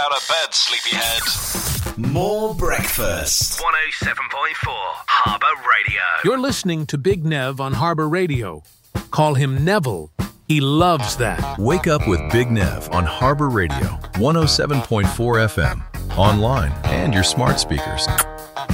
Out of bed, sleepyhead. More breakfast. 107.4 Harbour Radio. You're listening to Big Nev on Harbour Radio. Call him Neville. He loves that. Wake up with Big Nev on Harbour Radio, 107.4 FM, online, and your smart speakers.